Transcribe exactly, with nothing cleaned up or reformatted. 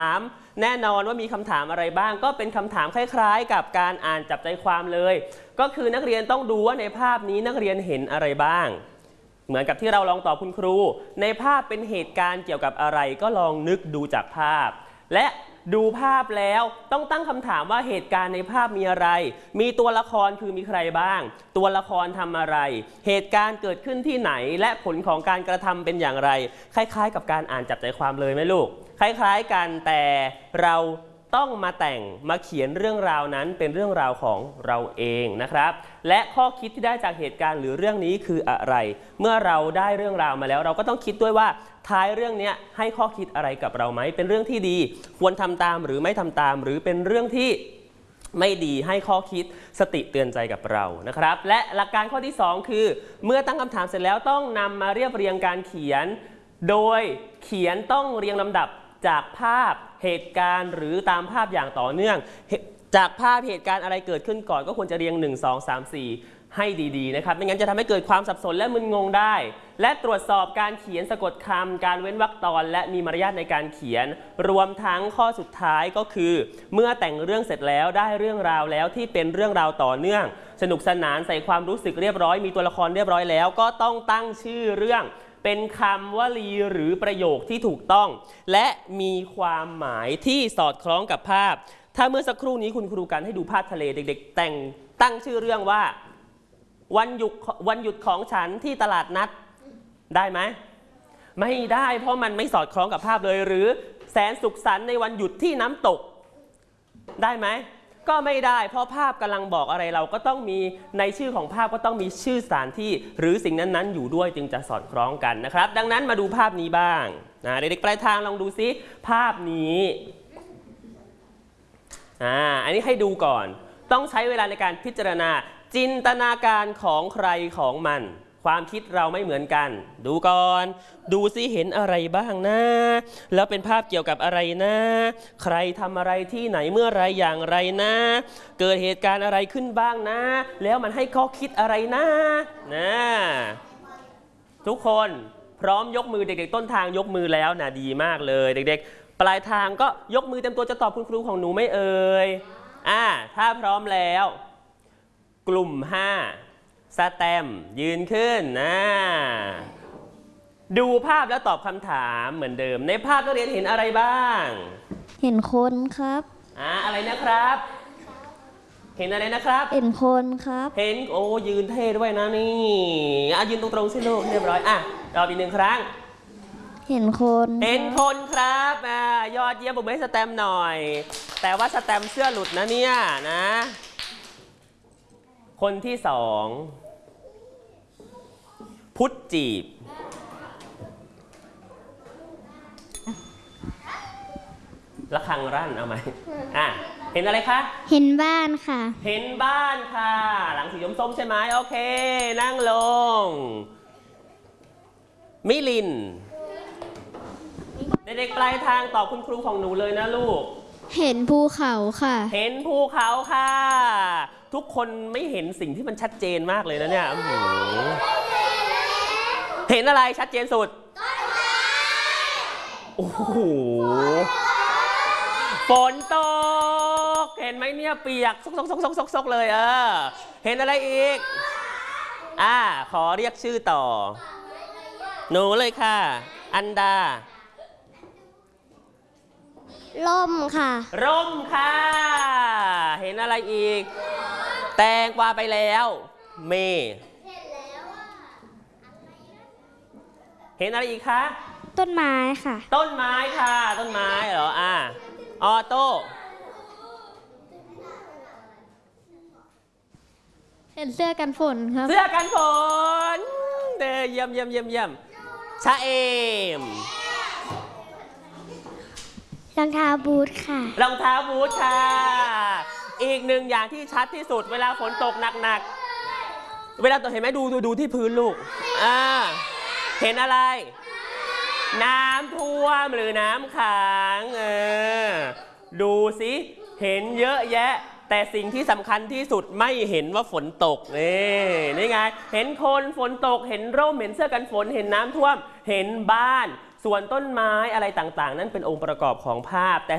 ถามแน่นอนว่ามีคำถามอะไรบ้างก็เป็นคำถามคล้ายๆกับการอ่านจับใจความเลยก็คือนักเรียนต้องดูว่าในภาพนี้นักเรียนเห็นอะไรบ้างเหมือนกับที่เราลองตอบคุณครูในภาพเป็นเหตุการณ์เกี่ยวกับอะไรก็ลองนึกดูจากภาพและดูภาพแล้วต้องตั้งคำถามว่าเหตุการณ์ในภาพมีอะไรมีตัวละครคือมีใครบ้างตัวละครทำอะไรเหตุการณ์เกิดขึ้นที่ไหนและผลของการกระทำเป็นอย่างไรคล้ายๆกับการอ่านจับใจความเลยไหมลูกคล้ายๆกันแต่เราต้องมาแต่งมาเขียนเรื่องราวนั้นเป็นเรื่องราวของเราเองนะครับและข้อคิดที่ได้จากเหตุการณ์หรือเรื่องนี้คืออะไรเมื่อเราได้เรื่องราวมาแล้วเราก็ต้องคิดด้วยว่าท้ายเรื่องนี้ให้ข้อคิดอะไรกับเราไหมเป็นเรื่องที่ดีควรทำตามหรือไม่ทำตามหรือเป็นเรื่องที่ไม่ดีให้ข้อคิดสติเตือนใจกับเรานะครับและหลักการข้อที่สองคือเมื่อตั้งคำถามเสร็จแล้วต้องนำมาเรียบเรียงการเขียนโดยเขียนต้องเรียงลำดับจากภาพเหตุการณ์หรือตามภาพอย่างต่อเนื่องจากภาพเหตุการณ์อะไรเกิดขึ้นก่อนก็ควรจะเรียงหนึ่ง สอง สาม สี่ให้ดีๆนะครับไม่งั้นจะทำให้เกิดความสับสนและมึนงงได้และตรวจสอบการเขียนสะกดคำการเว้นวรรคตอนและมีมารยาทในการเขียนรวมทั้งข้อสุดท้ายก็คือเมื่อแต่งเรื่องเสร็จแล้วได้เรื่องราวแล้วที่เป็นเรื่องราวต่อเนื่องสนุกสนานใส่ความรู้สึกเรียบร้อยมีตัวละครเรียบร้อยแล้วก็ต้องตั้งชื่อเรื่องเป็นคำวลีหรือประโยคที่ถูกต้องและมีความหมายที่สอดคล้องกับภาพถ้าเมื่อสักครู่นี้คุณครูกันให้ดูภาพทะเลเด็กๆแต่งตั้งชื่อเรื่องว่าวันหยุดวันหยุดของฉันที่ตลาดนัดได้ไหมไม่ได้เพราะมันไม่สอดคล้องกับภาพเลยหรือแสนสุขสันต์ในวันหยุดที่น้ำตกได้ไหมก็ไม่ได้เพราะภาพกำลังบอกอะไรเราก็ต้องมีในชื่อของภาพก็ต้องมีชื่อสถานที่หรือสิ่งนั้นๆอยู่ด้วยจึงจะสอดคล้องกันนะครับดังนั้นมาดูภาพนี้บ้างนะเด็กๆปลายทางลองดูซิภาพนี้อ่าอันนี้ให้ดูก่อนต้องใช้เวลาในการพิจารณาจินตนาการของใครของมันความคิดเราไม่เหมือนกันดูก่อนดูซิเห็นอะไรบ้างนะแล้วเป็นภาพเกี่ยวกับอะไรนะใครทำอะไรที่ไหนเมื่อไรอย่างไรนะเกิดเหตุการณ์อะไรขึ้นบ้างนะแล้วมันให้ข้อคิดอะไรนะนะทุกคนพร้อมยกมือเด็กๆต้นทางยกมือแล้วนะดีมากเลยเด็กๆปลายทางก็ยกมือเต็มตัวจะตอบคุณครูของหนูไม่เอ่ยอ่าถ้าพร้อมแล้วกลุ่มห้าสแตมยืนขึ้นนะดูภาพแล้วตอบคำถามเหมือนเดิมในภาพนักเรียนเห็นอะไรบ้างเห็นคนครับอ่าอะไรนะครับเห็นอะไรนะครับเห็นคนครับเห็นโอ้ยืนเท่ด้วยนะนี่อ่ะยืนตรงๆสิลูกเรียบร้อยอ่ะรออีกหนึ่งครั้งเห็นคนเห็นคนครับอ่ายอดเยี่ยมผมให้สแตมหน่อยแต่ว่าสแตมเสื้อหลุดนะเนี่ยนะคนที่สองพุทธจีบระฆังรั่นเอาไหมอ่ะเห็นอะไรคะเห็นบ้านค่ะเห็นบ้านค่ะหลังสีส้มๆใช่ไหมโอเคนั่งลงมิลินเด็กๆปลายทางตอบคุณครูของหนูเลยนะลูกเห็นภูเขาค่ะเห็นภูเขาค่ะทุกคนไม่เห็นสิ่งที่มันชัดเจนมากเลยนะเนี่ยเห็นอะไรชัดเจนสุดโอ้โหฝนตกเห็นไหมเนี่ยเปียกซกซกซกซกซกซกเลยเออเห็นอะไรอีกอ่าขอเรียกชื่อต่อหนูเลยค่ะอันดาร่มค่ะร่มค่ะเห็นอะไรอีกแตงกวาไปแล้วเมย์เห็นอะไรอีกคะต้นไม้ค่ะต้นไม้ค่ะต้นไม้เหรออ่ะออโต้เห็นเสื้อกันฝนครับเสื้อกันฝนเดเยี่ยมเยี่ยมเยี่ยมเยี่ยมชาเอมรองเท้าบูทค่ะรองเท้าบูทค่ะอีกหนึ่งอย่างที่ชัดที่สุดเวลาฝนตกหนักๆเวลาตกเห็นไหมดูดูดูที่พื้นลูกอ่าเห็นอะไรน้ำท่วมหรือน้ำขังเออดูสิเห็นเยอะแยะแต่สิ่งที่สำคัญที่สุดไม่เห็นว่าฝนตกนี่นี่ไงเห็นคนฝนตกเห็นร่มเห็นเสื้อกันฝนเห็นน้ำท่วมเห็นบ้านส่วนต้นไม้อะไรต่างๆนั่นเป็นองค์ประกอบของภาพแต่